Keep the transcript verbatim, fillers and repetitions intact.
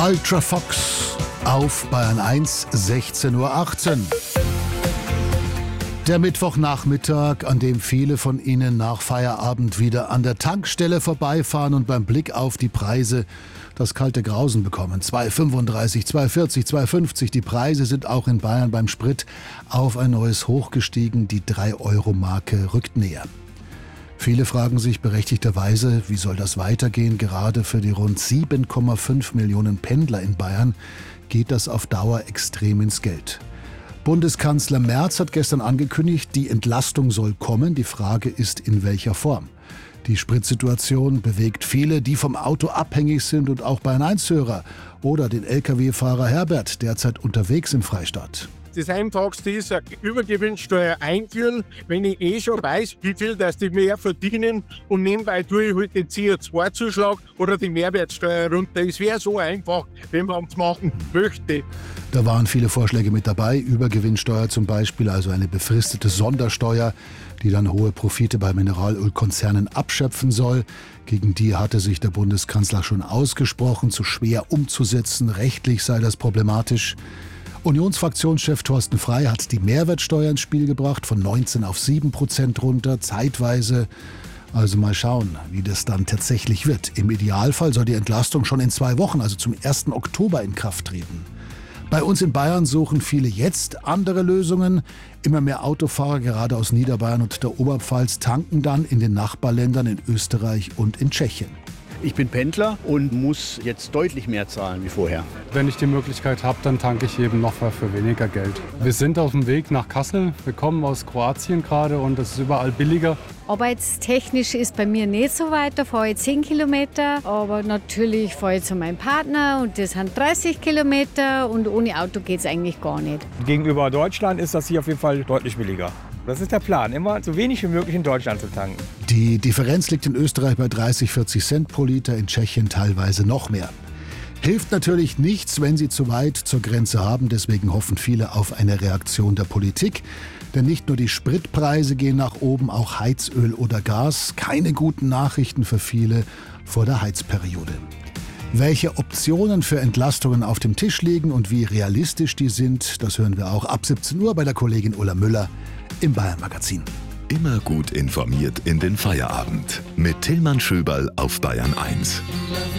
Ultra Fox auf Bayern eins, sechzehn Uhr achtzehn. Der Mittwochnachmittag, an dem viele von Ihnen nach Feierabend wieder an der Tankstelle vorbeifahren und beim Blick auf die Preise das kalte Grausen bekommen. zwei fünfunddreißig, zwei vierzig, zwei fünfzig. Die Preise sind auch in Bayern beim Sprit auf ein neues Hoch gestiegen. Die drei Euro Marke rückt näher. Viele fragen sich berechtigterweise, wie soll das weitergehen? Gerade für die rund sieben Komma fünf Millionen Pendler in Bayern geht das auf Dauer extrem ins Geld. Bundeskanzler Merz hat gestern angekündigt, die Entlastung soll kommen. Die Frage ist, in welcher Form. Die Spritsituation bewegt viele, die vom Auto abhängig sind und auch Bayern eins Hörer oder den L K W-Fahrer Herbert, derzeit unterwegs im Freistaat. Das Einfachste ist, eine Übergewinnsteuer einführen, wenn ich eh schon weiß, wie viel dass die mehr verdienen und nebenbei tue ich halt den C O zwei Zuschlag oder die Mehrwertsteuer runter. Es wäre so einfach, wenn man es machen möchte. Da waren viele Vorschläge mit dabei, Übergewinnsteuer zum Beispiel, also eine befristete Sondersteuer, die dann hohe Profite bei Mineralölkonzernen abschöpfen soll. Gegen die hatte sich der Bundeskanzler schon ausgesprochen, zu schwer umzusetzen, rechtlich sei das problematisch. Unionsfraktionschef Thorsten Frey hat die Mehrwertsteuer ins Spiel gebracht, von neunzehn auf sieben Prozent runter, zeitweise. Also mal schauen, wie das dann tatsächlich wird. Im Idealfall soll die Entlastung schon in zwei Wochen, also zum ersten Oktober, in Kraft treten. Bei uns in Bayern suchen viele jetzt andere Lösungen. Immer mehr Autofahrer, gerade aus Niederbayern und der Oberpfalz, tanken dann in den Nachbarländern in Österreich und in Tschechien. Ich bin Pendler und muss jetzt deutlich mehr zahlen wie vorher. Wenn ich die Möglichkeit habe, dann tanke ich eben noch für weniger Geld. Wir sind auf dem Weg nach Kassel. Wir kommen aus Kroatien gerade und es ist überall billiger. Arbeitstechnisch ist bei mir nicht so weit, da fahre ich zehn Kilometer. Aber natürlich fahre ich zu meinem Partner und das sind dreißig Kilometer und ohne Auto geht es eigentlich gar nicht. Gegenüber Deutschland ist das hier auf jeden Fall deutlich billiger. Das ist der Plan, immer so wenig wie möglich in Deutschland zu tanken. Die Differenz liegt in Österreich bei dreißig, vierzig Cent pro Liter, in Tschechien teilweise noch mehr. Hilft natürlich nichts, wenn Sie zu weit zur Grenze haben. Deswegen hoffen viele auf eine Reaktion der Politik. Denn nicht nur die Spritpreise gehen nach oben, auch Heizöl oder Gas. Keine guten Nachrichten für viele vor der Heizperiode. Welche Optionen für Entlastungen auf dem Tisch liegen und wie realistisch die sind, das hören wir auch ab siebzehn Uhr bei der Kollegin Ulla Müller im Bayern Magazin. Immer gut informiert in den Feierabend mit Tillmann Schöberl auf Bayern eins.